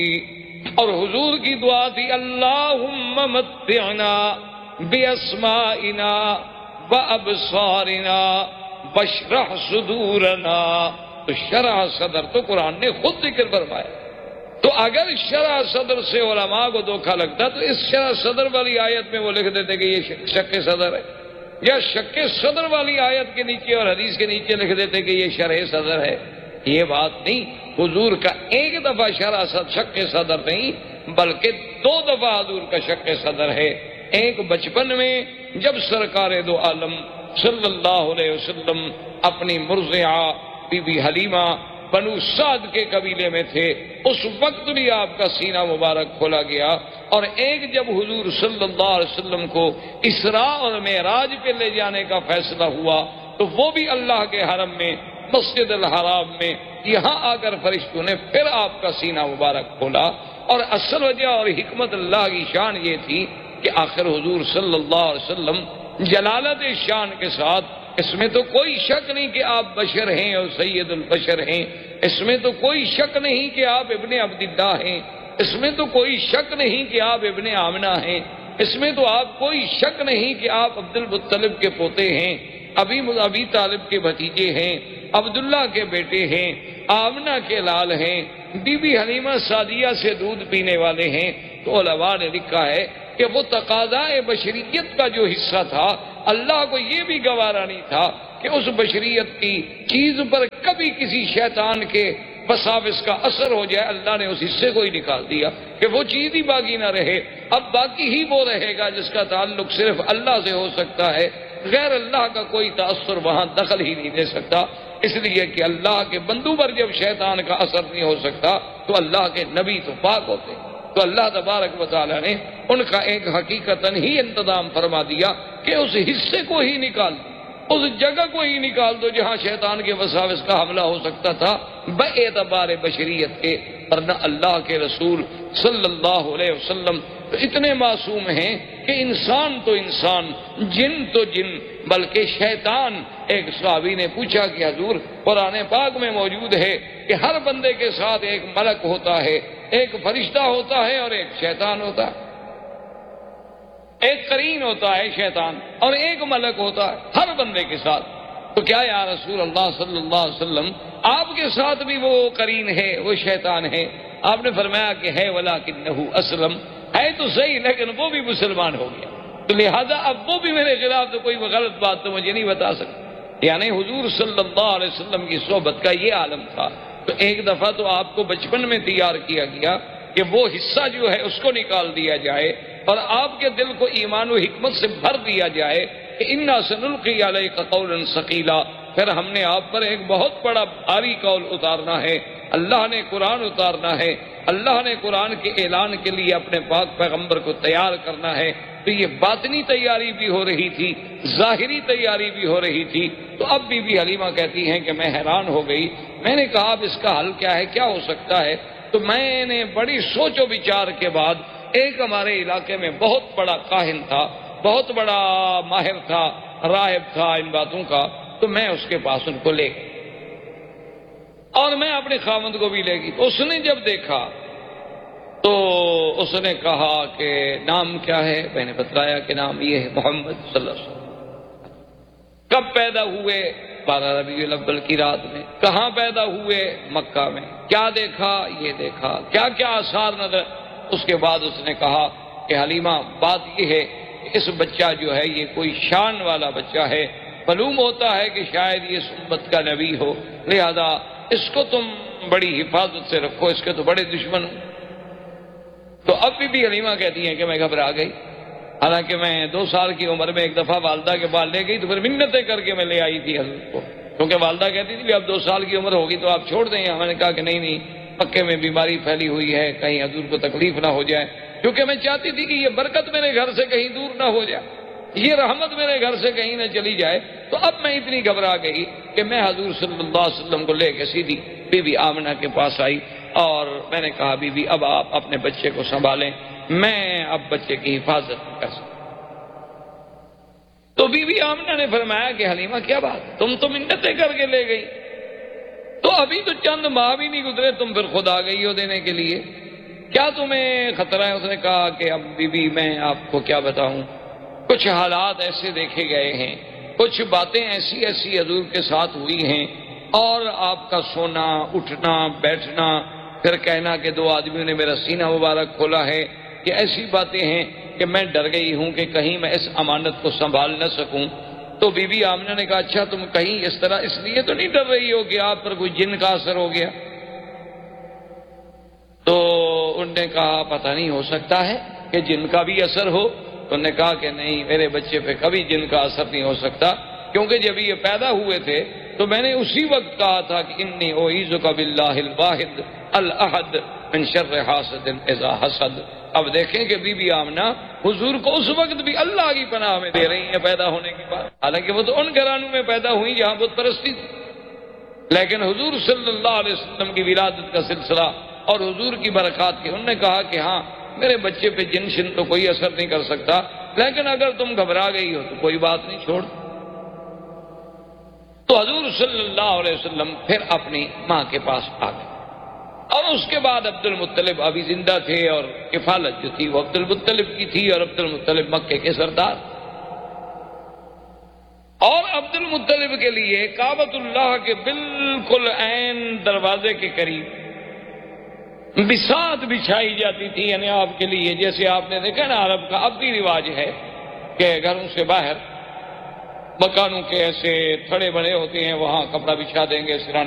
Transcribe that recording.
اور حضور کی دعا تھی اللہم متعنا باسمائنا وابصارنا واشرح صدورنا. تو شرح صدر تو قرآن نے خود ذکر فرمایا. تو اگر شرح صدر سے علماء کو دھوکہ لگتا تو اس شرح صدر والی آیت میں وہ لکھ دیتے کہ یہ شک صدر ہے، یا شک صدر والی آیت کے نیچے اور حدیث کے نیچے لکھ دیتے کہ یہ شرح صدر ہے. یہ بات نہیں. حضور کا ایک دفعہ شرح شک صدر نہیں بلکہ 2 دفعہ حضور کا شک صدر ہے. ایک بچپن میں جب سرکار دو عالم صلی اللہ علیہ وسلم اپنی مرضعہ بی بی حلیمہ بنو سعد کے قبیلے میں تھے، اس وقت بھی آپ کا سینہ مبارک کھولا گیا. اور ایک جب حضور صلی اللہ علیہ وسلم کو اسراء اور معراج پہ لے جانے کا فیصلہ ہوا تو وہ بھی اللہ کے حرم میں مسجد الحرام میں یہاں آ کر فرشتوں نے پھر آپ کا سینہ مبارک کھولا. اور اصل وجہ اور حکمت اللہ کی شان یہ تھی کہ آخر حضور صلی اللہ علیہ وسلم جلالت شان کے ساتھ، اس میں تو کوئی شک نہیں کہ آپ بشر ہیں اور سید البشر ہیں، اس میں تو کوئی شک نہیں کہ آپ ابن عبداللہ ہیں، اس میں تو کوئی شک نہیں کہ آپ ابن آمنہ ہیں، اس میں تو آپ کوئی شک نہیں کہ آپ عبد المطلب کے پوتے ہیں، ابی طالب کے بھتیجے ہیں، عبداللہ کے بیٹے ہیں، آمنہ کے لال ہیں، بی بی حلیمہ سعدیہ سے دودھ پینے والے ہیں. تو علماء نے لکھا ہے کہ وہ تقاضائے بشریت کا جو حصہ تھا اللہ کو یہ بھی گوارا نہیں تھا کہ اس بشریت کی چیز پر کبھی کسی شیطان کے وساوس کا اثر ہو جائے. اللہ نے اس حصے کو ہی نکال دیا کہ وہ چیز ہی باقی نہ رہے. اب باقی ہی وہ رہے گا جس کا تعلق صرف اللہ سے ہو سکتا ہے، غیر اللہ کا کوئی تاثر وہاں دخل ہی نہیں دے سکتا. اس لیے کہ اللہ کے بندوں پر جب شیطان کا اثر نہیں ہو سکتا تو اللہ کے نبی تو پاک ہوتے. تو اللہ تبارک و تعالیٰ نے ان کا ایک حقیقتاً ہی انتظام فرما دیا کہ اس حصے کو ہی نکال دو، اس جگہ کو ہی نکال دو جہاں شیطان کے وساوس کا حملہ ہو سکتا تھا باعتبار بشریت کے. ورنہ اللہ کے رسول صلی اللہ علیہ وسلم تو اتنے معصوم ہیں کہ انسان تو انسان، جن تو جن، بلکہ شیطان. ایک صحابی نے پوچھا کہ حضور قرآن پاک میں موجود ہے کہ ہر بندے کے ساتھ ایک ملک ہوتا ہے، ایک فرشتہ ہوتا ہے اور ایک شیطان ہوتا ہے، ایک قرین ہوتا ہے شیطان اور ایک ملک ہوتا ہے ہر بندے کے ساتھ. تو کیا یا رسول اللہ صلی اللہ علیہ وسلم آپ کے ساتھ بھی وہ قرین ہے، وہ شیطان ہے؟ آپ نے فرمایا کہ ہے ولکنہ اسلم، ہے تو صحیح لیکن وہ بھی مسلمان ہو گیا، تو لہذا اب وہ بھی میرے خلاف تو کوئی غلط بات تو مجھے نہیں بتا سکتا. یعنی حضور صلی اللہ علیہ وسلم کی صحبت کا یہ عالم تھا. تو ایک دفعہ تو آپ کو بچپن میں تیار کیا گیا کہ وہ حصہ جو ہے اس کو نکال دیا جائے اور آپ کے دل کو ایمان و حکمت سے بھر دیا جائے کہ انا سنلقی علیک قولا ثقیلا. پھر ہم نے آپ پر ایک بہت بڑا بھاری قول اتارنا ہے. اللہ نے قرآن اتارنا ہے، اللہ نے قرآن کے اعلان کے لیے اپنے پاک پیغمبر کو تیار کرنا ہے. تو یہ باطنی تیاری بھی ہو رہی تھی، ظاہری تیاری بھی ہو رہی تھی. تو اب بی بی حلیمہ کہتی ہیں کہ میں حیران ہو گئی. میں نے کہا اب اس کا حل کیا ہے، کیا ہو سکتا ہے؟ تو میں نے بڑی سوچ و بچار کے بعد، ایک ہمارے علاقے میں بہت بڑا کاہن تھا، بہت بڑا ماہر تھا، راہب تھا ان باتوں کا، تو میں اس کے پاس ان کو لے گئی اور میں اپنے خاوند کو بھی لے گئی. اس نے جب دیکھا تو اس نے کہا کہ نام کیا ہے؟ میں نے بتلایا کہ نام یہ ہے محمد صلی اللہ علیہ وسلم. کب پیدا ہوئے؟ 12 ربیع الاول کی رات میں. کہاں پیدا ہوئے؟ مکہ میں. کیا دیکھا؟ یہ دیکھا. کیا کیا آثار نظر؟ اس کے بعد اس نے کہا کہ حلیمہ بات یہ ہے کہ اس بچہ جو ہے یہ کوئی شان والا بچہ ہے، معلوم ہوتا ہے کہ شاید یہ امت کا نبی ہو، لہذا اس کو تم بڑی حفاظت سے رکھو، اس کے تو بڑے دشمن ہوں. تو اب بھی حلیمہ کہتی ہیں کہ میں گھبرا گئی. حالانکہ میں 2 سال کی عمر میں ایک دفعہ والدہ کے پاس لے گئی تو پھر منتیں کر کے میں لے آئی تھی حضرت کو، کیونکہ والدہ کہتی تھی کہ اب 2 سال کی عمر ہوگی تو آپ چھوڑ دیں. میں نے کہا کہ نہیں، مکے میں بیماری پھیلی ہوئی ہے، کہیں حضور کو تکلیف نہ ہو جائے، کیونکہ میں چاہتی تھی کہ یہ برکت میرے گھر سے کہیں دور نہ ہو جائے، یہ رحمت میرے گھر سے کہیں نہ چلی جائے. تو اب میں اتنی گھبرا گئی کہ میں حضور صلی اللہ علیہ وسلم کو لے کے سیدھی بی بی آمنہ کے پاس آئی اور میں نے کہا بی بی اب آپ اپنے بچے کو سنبھالیں، میں اب بچے کی حفاظت نہیں کر سکتا. تو بی بی آمنہ نے فرمایا کہ حلیمہ کیا بات، تم تو منتیں کر کے لے گئی، تو ابھی تو چند ماہ بھی نہیں گزرے تم پھر خود آ گئی ہو دینے کے لیے. کیا تمہیں خطرہ ہے؟ اس نے کہا کہ اب بی بی میں آپ کو کیا بتاؤں، کچھ حالات ایسے دیکھے گئے ہیں، کچھ باتیں ایسی ایسی حضور کے ساتھ ہوئی ہیں، اور آپ کا سونا اٹھنا بیٹھنا، پھر کہنا کہ دو آدمیوں نے میرا سینہ مبارک کھولا ہے، یہ ایسی باتیں ہیں کہ میں ڈر گئی ہوں کہ کہیں میں اس امانت کو سنبھال نہ سکوں۔ تو بی بی آمنہ نے کہا اچھا تم کہیں اس طرح اس لیے تو نہیں ڈر رہی ہو کہ آپ پر کوئی جن کا اثر ہو گیا؟ تو انہوں نے کہا پتہ نہیں، ہو سکتا ہے کہ جن کا بھی اثر ہو۔ تو انہوں نے کہا کہ نہیں، میرے بچے پہ کبھی جن کا اثر نہیں ہو سکتا، کیونکہ جب یہ پیدا ہوئے تھے تو میں نے اسی وقت کہا تھا کہ انی اعیذک باللہ الواحد الاحد من شر حاسد اذا حسد۔ اب دیکھیں کہ بی بی آمنہ حضور کو اس وقت بھی اللہ کی پناہ میں دے رہی ہیں پیدا ہونے کے بعد، حالانکہ وہ تو ان گھرانوں میں پیدا ہوئی جہاں بت پرستی تھی، لیکن حضور صلی اللہ علیہ وسلم کی ولادت کا سلسلہ اور حضور کی برکات کی، انہوں نے کہا کہ ہاں میرے بچے پہ جن شن تو کوئی اثر نہیں کر سکتا، لیکن اگر تم گھبرا گئی ہو تو کوئی بات نہیں، چھوڑ۔ تو حضور صلی اللہ علیہ وسلم پھر اپنی ماں کے پاس آ گئے، اور اس کے بعد عبد المطلب ابھی زندہ تھے، اور کفالت جو تھی وہ عبد المطلب کی تھی، اور عبد المطلب مکے کے سردار، اور عبد المطلب کے لیے کعبۃ اللہ کے بالکل عین دروازے کے قریب بساط بچھائی جاتی تھی، یعنی آپ کے لیے جیسے آپ نے دیکھا نا عرب کا اب بھی رواج ہے کہ گھروں سے باہر مکانوں کے ایسے تھڑے بنے ہوتے ہیں، وہاں کپڑا بچھا دیں گے سرانے